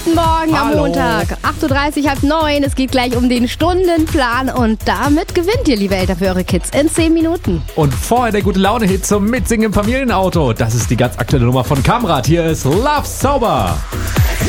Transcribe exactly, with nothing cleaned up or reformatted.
Morgen am Hallo. Montag, acht Uhr dreißig, halb neun. Es geht gleich um den Stundenplan und damit gewinnt ihr, liebe Eltern, für eure Kids in zehn Minuten. Und vorher der Gute-Laune-Hit zum Mitsingen im Familienauto. Das ist die ganz aktuelle Nummer von Kamrat. Hier ist Love Sauber.